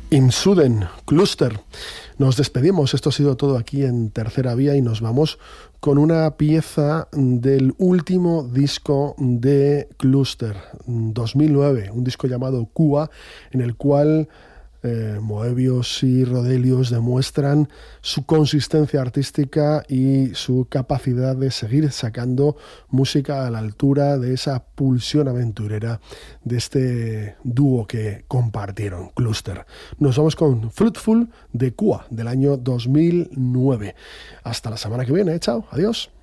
Insuden, Cluster. Nos despedimos, esto ha sido todo aquí en Tercera Vía y nos vamos con una pieza del último disco de Cluster, 2009, un disco llamado Cuba, en el cual Moebius y Rodelius demuestran su consistencia artística y su capacidad de seguir sacando música a la altura de esa pulsión aventurera de este dúo que compartieron, Cluster. Nos vamos con Fruitful de Cuba, del año 2009. Hasta la semana que viene, chao, adiós.